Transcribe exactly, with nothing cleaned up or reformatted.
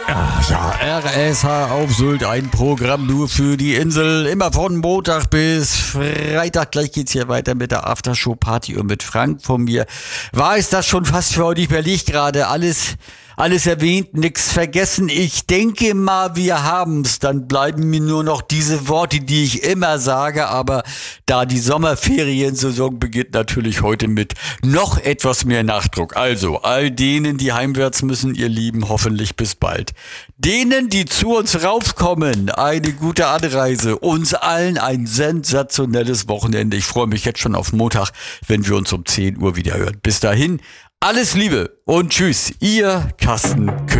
Ach ja, R S H auf Sylt, ein Programm nur für die Insel. Immer von Montag bis Freitag. Gleich geht's hier weiter mit der Aftershow-Party und mit Frank von mir. War es das schon fast für heute? Ich überlege gerade, alles, alles erwähnt, nix vergessen. Ich denke mal, wir haben's. Dann bleiben mir nur noch diese Worte, die ich immer sage. Aber da die Sommerferiensaison beginnt, natürlich heute mit noch etwas mehr Nachdruck. Also, all denen, die heimwärts müssen, ihr Lieben, hoffentlich bis bald. Denen, die zu uns raufkommen, eine gute Anreise. Uns allen ein sensationelles Wochenende. Ich freue mich jetzt schon auf Montag, wenn wir uns um zehn Uhr wieder hören. Bis dahin, alles Liebe und tschüss, ihr Carsten König.